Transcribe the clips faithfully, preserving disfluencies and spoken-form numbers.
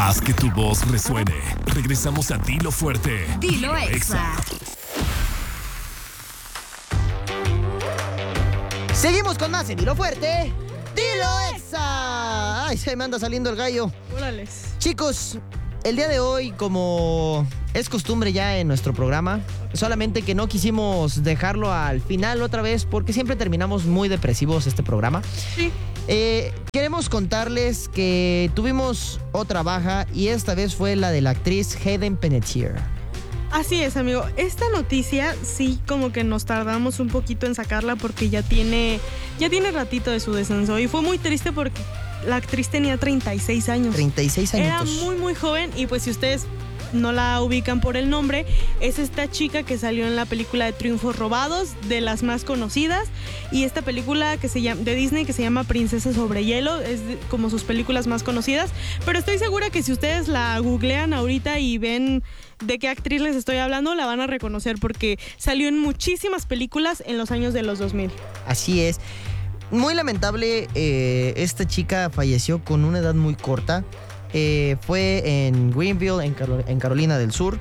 Haz que tu voz resuene. Regresamos a Dilo Fuerte. Dilo Exa. Seguimos con más en Dilo Fuerte. Dilo Exa. Ay, se me anda saliendo el gallo. Órales. Chicos, el día de hoy, como es costumbre ya en nuestro programa, solamente que no quisimos dejarlo al final otra vez porque siempre terminamos muy depresivos este programa. Sí. Eh, queremos contarles que tuvimos otra baja y esta vez fue la de la actriz Hayden Panettiere. Así es, amigo. Esta noticia sí como que nos tardamos un poquito en sacarla porque ya tiene, ya tiene ratito de su descenso y fue muy triste porque la actriz tenía treinta y seis años. treinta y seis años. Era muy, muy joven y pues si ustedes no la ubican por el nombre, es esta chica que salió en la película de Triunfos Robados, de las más conocidas, y esta película que se llama, de Disney que se llama Princesa sobre Hielo, es de, como sus películas más conocidas, pero estoy segura que si ustedes la googlean ahorita y ven de qué actriz les estoy hablando, la van a reconocer porque salió en muchísimas películas en los años de los dos mil. Así es. Muy lamentable, eh, esta chica falleció con una edad muy corta. Eh, fue en Greenville, en, Carol- en Carolina del Sur.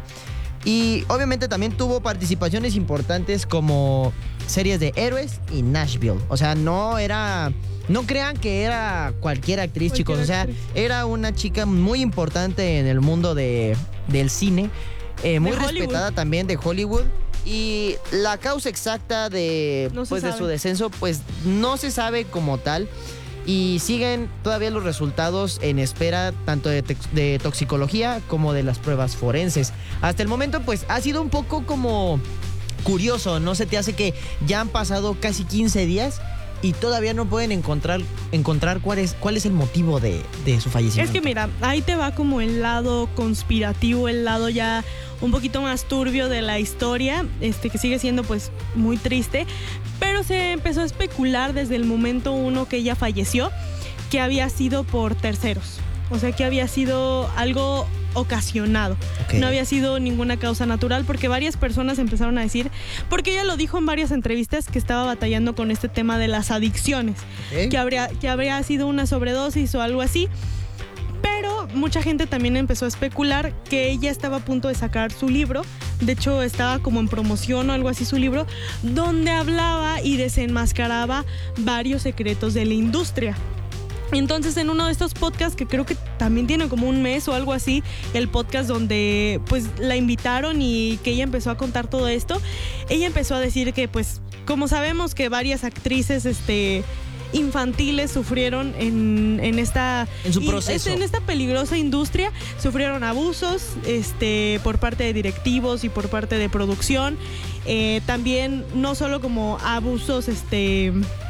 Y obviamente también tuvo participaciones importantes como series de Héroes y Nashville. O sea, no era... No crean que era cualquier actriz, Cualquier chicos. O sea, actriz. era una chica muy importante en el mundo de, del cine. Eh, muy De Hollywood. respetada también de Hollywood. Y la causa exacta de, No se pues, de sabe. su descenso, pues no se sabe como tal. Y siguen todavía los resultados en espera tanto de, tex- de toxicología como de las pruebas forenses. Hasta el momento, pues, ha sido un poco como curioso, ¿no se te hace que ya han pasado casi quince días y todavía no pueden encontrar, encontrar cuál es, cuál es el motivo de, de su fallecimiento? Es que mira, ahí te va como el lado conspirativo, el lado ya un poquito más turbio de la historia, este que sigue siendo pues muy triste, pero se empezó a especular desde el momento uno que ella falleció que había sido por terceros, o sea que había sido algo ocasionado, Ok. no había sido ninguna causa natural porque varias personas empezaron a decir, porque ella lo dijo en varias entrevistas que estaba batallando con este tema de las adicciones, Ok. que habría, que habría sido una sobredosis o algo así. Pero mucha gente también empezó a especular que ella estaba a punto de sacar su libro. De hecho, estaba como en promoción o algo así su libro, donde hablaba y desenmascaraba varios secretos de la industria. Entonces, en uno de estos podcasts, que creo que también tiene como un mes o algo así, el podcast donde pues la invitaron y que ella empezó a contar todo esto, ella empezó a decir que pues, como sabemos que varias actrices, este... infantiles sufrieron en, en esta En su y- proceso. en esta peligrosa industria, sufrieron abusos este, por parte de directivos y por parte de producción, eh, también no solo como abusos este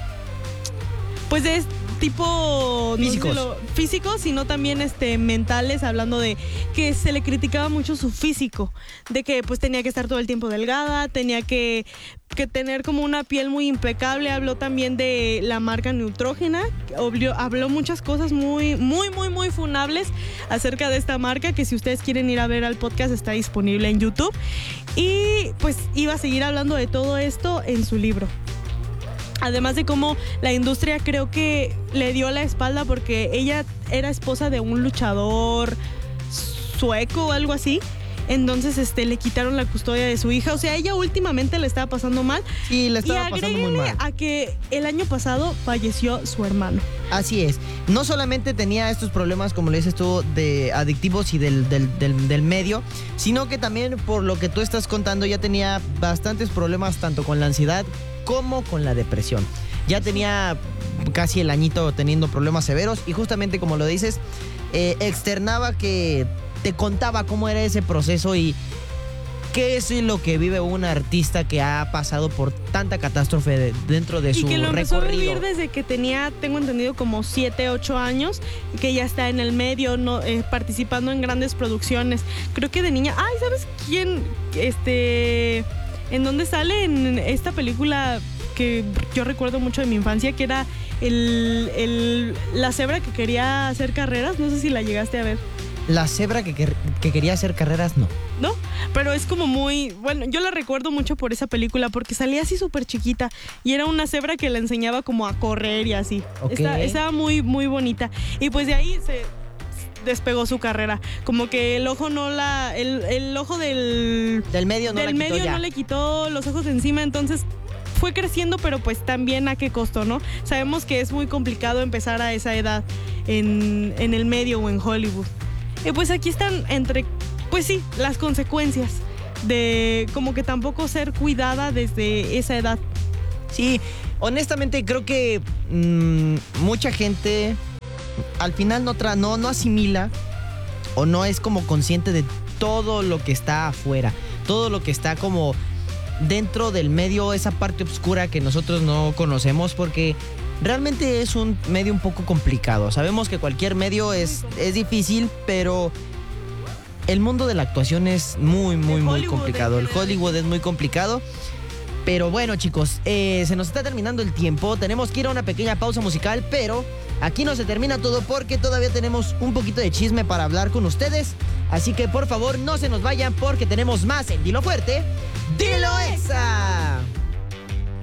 pues de este tipo no sé si Físicos. lo- físicos, sino también este mentales, hablando de que se le criticaba mucho su físico, de que pues tenía que estar todo el tiempo delgada, tenía que, que tener como una piel muy impecable. Habló también de la marca Neutrogena, habló, habló muchas cosas muy, muy, muy, muy funables acerca de esta marca, que si ustedes quieren ir a ver al podcast está disponible en YouTube. Y pues iba a seguir hablando de todo esto en su libro. Además de cómo la industria creo que le dio la espalda porque ella era esposa de un luchador sueco o algo así. Entonces este, le quitaron la custodia de su hija. O sea, ella últimamente le estaba pasando mal. Sí, la estaba y pasando muy agréguele mal. a que el año pasado falleció su hermano. Así es. No solamente tenía estos problemas, como le dices tú, de adictivos y del, del, del, del medio, sino que también, por lo que tú estás contando, ya tenía bastantes problemas tanto con la ansiedad como con la depresión. Ya tenía casi el añito teniendo problemas severos y justamente como lo dices, eh, externaba que te contaba cómo era ese proceso y qué es lo que vive un artista que ha pasado por tanta catástrofe de- dentro de Y su que lo empezó a recorrido. vivir desde que tenía, tengo entendido, como siete, ocho años, que ya está en el medio, no, eh, participando en grandes producciones. Creo que de niña, ay, ¿sabes quién? Este, ¿en dónde sale? En esta película que yo recuerdo mucho de mi infancia, que era el, el, la cebra que quería hacer carreras, no sé si la llegaste a ver. La cebra que, que- que quería hacer carreras, no. ¿No? Pero es como muy... Bueno, yo la recuerdo mucho por esa película porque salía así súper chiquita y era una cebra que la enseñaba como a correr y así. Ok. Está- estaba muy, muy bonita. Y pues de ahí se... despegó su carrera. Como que el ojo no la, el, el ojo del, del medio no, del la quitó medio ya. no le quitó los ojos de encima, entonces fue creciendo, pero pues también a qué costo, ¿no? Sabemos que es muy complicado empezar a esa edad en, en el medio o en Hollywood. Y pues aquí están entre, pues sí, las consecuencias de como que tampoco ser cuidada desde esa edad. Sí, honestamente creo que mmm, mucha gente al final no, tra no, no asimila o no es como consciente de todo lo que está afuera, todo lo que está como dentro del medio, esa parte oscura que nosotros no conocemos, porque realmente es un medio un poco complicado. Sabemos que cualquier medio es, es difícil, pero el mundo de la actuación es muy, muy, muy complicado. El Hollywood es muy complicado. Pero bueno, chicos, eh, se nos está terminando el tiempo. Tenemos que ir a una pequeña pausa musical, pero aquí no se termina todo porque todavía tenemos un poquito de chisme para hablar con ustedes. Así que por favor no se nos vayan porque tenemos más en Dilo Fuerte, Dilo Es.